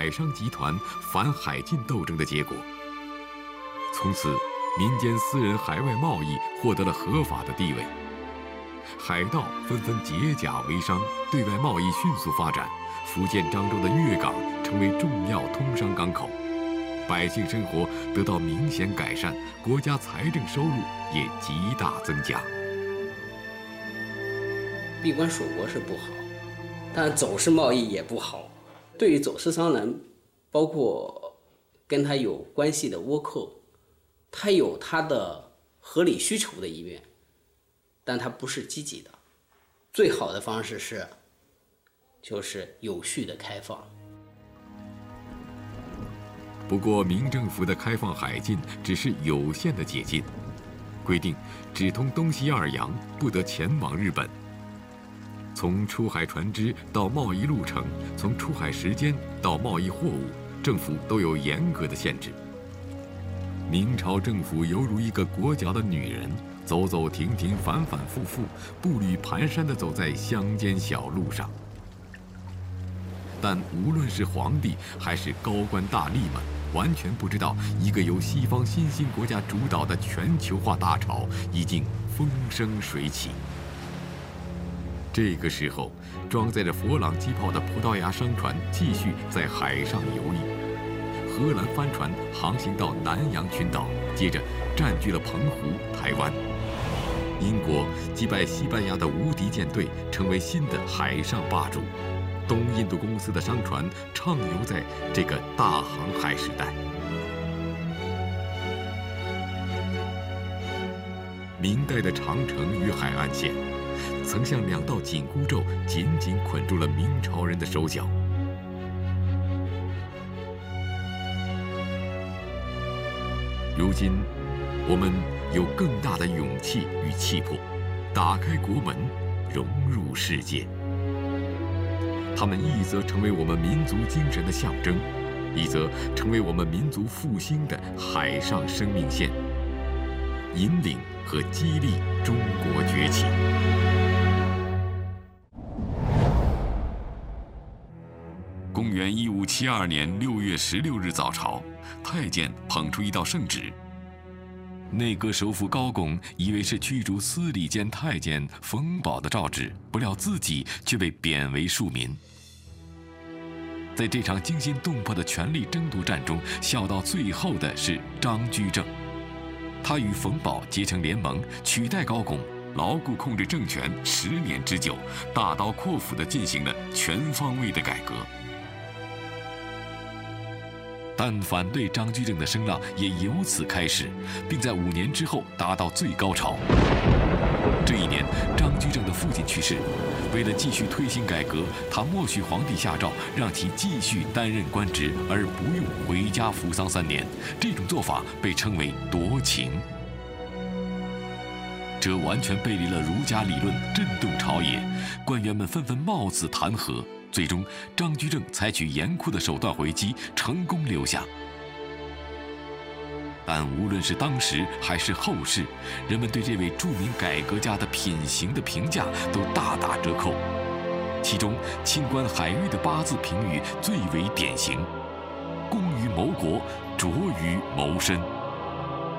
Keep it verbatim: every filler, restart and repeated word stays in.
海商集团反海禁斗争的结果。从此，民间私人海外贸易获得了合法的地位，海盗纷纷解甲为商，对外贸易迅速发展。福建漳州的粤港成为重要通商港口，百姓生活得到明显改善，国家财政收入也极大增加。 闭关锁国是不好，但走私贸易也不好。对于走私商人，包括跟他有关系的倭寇，他有他的合理需求的意愿，但他不是积极的。最好的方式是，就是有序的开放。 不过，明政府的开放海禁只是有限的解禁，规定只通东西二洋，不得前往日本。从出海船只到贸易路程，从出海时间到贸易货物，政府都有严格的限制。明朝政府犹如一个裹脚的女人，走走停停，反反复复，步履蹒跚地走在乡间小路上。但无论是皇帝还是高官大吏们，完全不知道一个由西方新兴国家主导的全球化大潮已经风生水起。这个时候，装载着佛朗机炮的葡萄牙商船继续在海上游弋，荷兰帆船航行到南洋群岛，接着占据了澎湖、台湾。英国击败西班牙的无敌舰队，成为新的海上霸主。东印度公司的商船畅游在这个大航海时代。明代的长城与海岸线，曾像两道紧箍咒，紧紧捆住了明朝人的手脚。如今，我们有更大的勇气与气魄，打开国门，融入世界。它们一则成为我们民族精神的象征，一则成为我们民族复兴的海上生命线，引领和激励中国崛起。公元一五七二年六月十六日早朝，太监捧出一道圣旨。内阁首辅高拱以为是驱逐司礼监太监冯保的诏旨，不料自己却被贬为庶民。在这场惊心动魄的权力争夺战中，笑到最后的是张居正。他与冯保结成联盟，取代高拱，牢固控制政权十年之久，大刀阔斧地进行了全方位的改革。但反对张居正的声浪也由此开始，并在五年之后达到最高潮。这一年，张居正的父亲去世，为了继续推行改革，他默许皇帝下诏，让其继续担任官职，而不用回家服丧三年。这种做法被称为夺情。这完全背离了儒家理论，震动朝野，官员们纷纷冒此弹劾。最终，张居正采取严酷的手段回击，成功留下。但无论是当时还是后世，人们对这位著名改革家的品行的评价都大打折扣。其中，清官海瑞的八字评语最为典型：工于谋国，拙于谋身。